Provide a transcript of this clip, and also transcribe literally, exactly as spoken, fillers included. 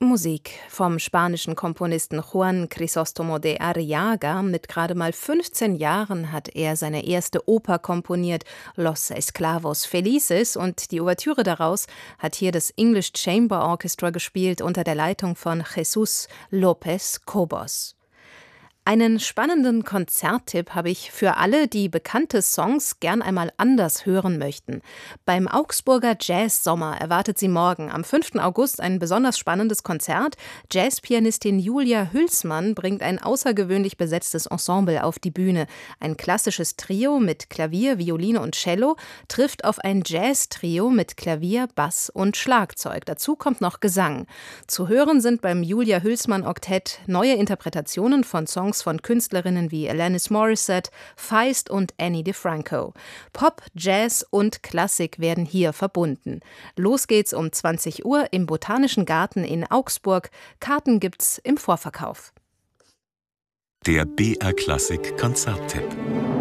Musik vom spanischen Komponisten Juan Crisóstomo de Arriaga. Mit gerade mal fünfzehn Jahren hat er seine erste Oper komponiert, Los Esclavos Felices, und die Ouvertüre daraus hat hier das English Chamber Orchestra gespielt unter der Leitung von Jesús López Cobos. Einen spannenden Konzerttipp habe ich für alle, die bekannte Songs gern einmal anders hören möchten. Beim Augsburger Jazz-Sommer erwartet sie morgen, am fünften August, ein besonders spannendes Konzert. Jazzpianistin Julia Hülsmann bringt ein außergewöhnlich besetztes Ensemble auf die Bühne. Ein klassisches Trio mit Klavier, Violine und Cello trifft auf ein Jazz-Trio mit Klavier, Bass und Schlagzeug. Dazu kommt noch Gesang. Zu hören sind beim Julia Hülsmann-Oktett neue Interpretationen von Songs von Künstlerinnen wie Alanis Morissette, Feist und Annie DiFranco. Pop, Jazz und Klassik werden hier verbunden. Los geht's um zwanzig Uhr im Botanischen Garten in Augsburg. Karten gibt's im Vorverkauf. Der B R Klassik Konzerttipp.